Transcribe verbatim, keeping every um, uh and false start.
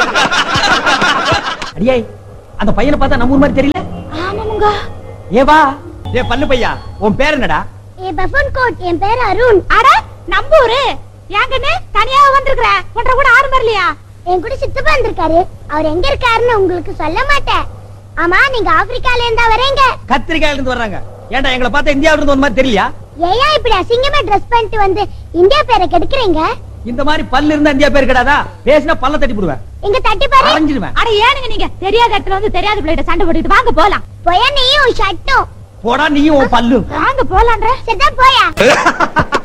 அடியே அந்த பையனை பார்த்தா நம்ம ஊர் மாதிரி தெரியல. ஆமாமுங்க. ஏ வா. ஏ பல்லு பையா, உன் பேர் என்னடா? ஏ பஃபன் கோட், என் பேர் அருண். அட நம்பூரு. ஏங்கண்ணே தனியா வந்திருக்கற? ஒன்ற கூட ஆறு வரலையா? என் கூட சித்தப்பா வந்திருக்காரு. அவர் எங்க இருக்காருன்னு உங்களுக்கு சொல்ல மாட்டேன். ஆமா, நீங்க ஆப்பிரிக்கால இருந்தா வரீங்க? கத்திரிக்காயில இருந்து வர்றாங்க. ஏன்டா எங்களை பார்த்தா இந்தியாவுல இருந்து வந்த மாதிரி தெரியலையா? ஏயா இப்படி அசிங்கமா Dress பண்ணிட்டு வந்து இந்தியா பேரை கெடுக்குறீங்க? இந்த மாதிரி பல்லு இருந்தா இந்தியா பேர் கிடையாதா? பேசினா பல்ல தட்டி போடுவேன். இங்க தட்டி பாரு. அரைஞ்சிடுவேன். அட ஏனுங்க நீங்க தெரியாத இடத்துல வந்து தெரியாத பிள்ளைகிட்ட சண்டை போட்டுட்டு வாங்க போலாம். போயா நீயும் ஷட்டும். போடா நீயும் உன் பல்லும். வாங்க போலாம்ன்ற. சரிதான் போயா.